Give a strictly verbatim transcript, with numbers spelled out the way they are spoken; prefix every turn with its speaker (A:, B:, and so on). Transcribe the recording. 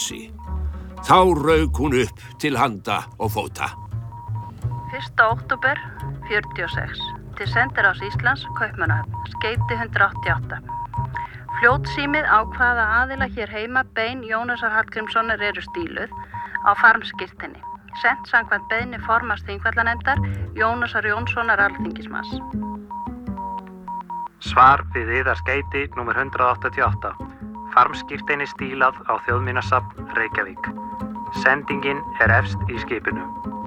A: Selfossi. Þá rauk hún upp til handa og fóta.
B: fyrsta október fjörutíu og sex. Til Sendiráðs Íslands, Kaupmannahöfn, skeyti hundrað áttatíu og átta. Fljótsímið á hvaða aðila hér heima bein Jónasar Hallgrímssonar eru stíluð á farmskírteini. Sent samkvæmt beiðni formanns Þingvallanefndar Jónasar Jónssonar alþingismanns.
C: Svar við yðarskeyti númer hundrað áttatíu og átta. Farmskírteini stílað á Þjóðminjasafn Reykjavík. Sendingin er efst í skipinu.